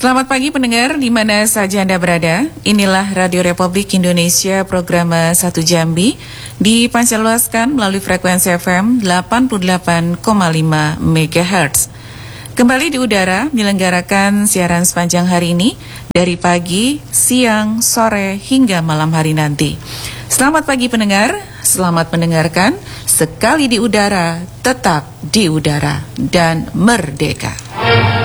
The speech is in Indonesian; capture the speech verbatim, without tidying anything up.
Selamat pagi pendengar di mana saja Anda berada. Inilah Radio Republik Indonesia program satu Jambi dipancarluaskan melalui frekuensi F M delapan puluh delapan koma lima megahertz. Kembali di udara menyelenggarakan siaran sepanjang hari ini dari pagi, siang, sore hingga malam hari nanti. Selamat pagi pendengar, selamat mendengarkan. Sekali di udara, tetap di udara dan merdeka.